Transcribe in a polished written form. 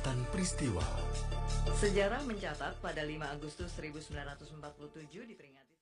catatan peristiwa. Sejarah mencatat pada 5 Agustus 1947 diperingati